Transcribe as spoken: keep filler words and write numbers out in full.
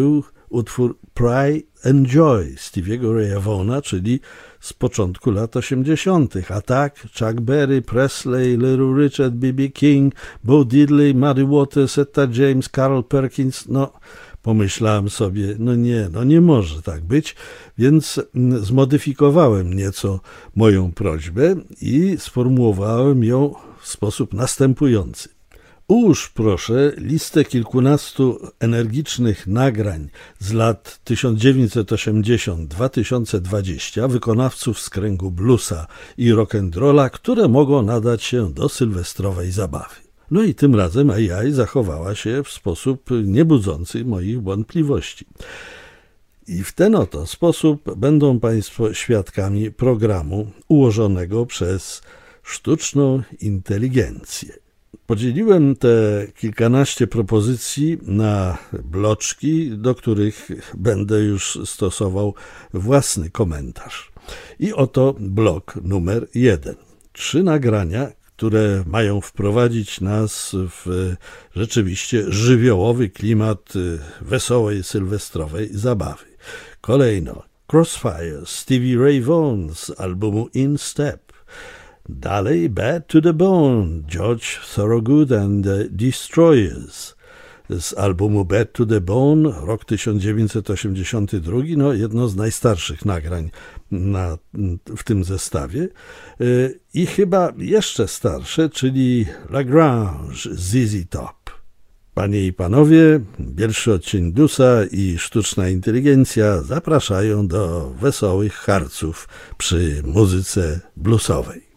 utwór Pride and Joy Stevie'ego Raya Vaughana, czyli z początku lat osiemdziesiątych. A tak Chuck Berry, Presley, Little Richard, B B King, Bo Diddley, Muddy Waters, Etta James, Carol Perkins. No, pomyślałem sobie, no nie, no nie może tak być, więc zmodyfikowałem nieco moją prośbę i sformułowałem ją w sposób następujący. Ułóż proszę listę kilkunastu energicznych nagrań z lat tysiąc dziewięćset osiemdziesiąt do dwa tysiące dwudziestego wykonawców z kręgu bluesa i rock'n'rolla, które mogą nadać się do sylwestrowej zabawy. No i tym razem A I zachowała się w sposób niebudzący moich wątpliwości. I w ten oto sposób będą Państwo świadkami programu ułożonego przez sztuczną inteligencję. Podzieliłem te kilkanaście propozycji na bloczki, do których będę już stosował własny komentarz. I oto blok numer jeden. Trzy nagrania, które mają wprowadzić nas w rzeczywiście żywiołowy klimat wesołej sylwestrowej zabawy. Kolejno Crossfire Stevie Ray Vaughan z albumu In Step. Dalej Bad to the Bone, George Thorogood and the Destroyers z albumu Bad to the Bone, rok tysiąc dziewięćset osiemdziesiąty drugi, no jedno z najstarszych nagrań na, w tym zestawie i chyba jeszcze starsze, czyli La Grange Z Z Top. Panie i panowie, pierwszy odcień Bluesa i sztuczna inteligencja zapraszają do wesołych harców przy muzyce bluesowej.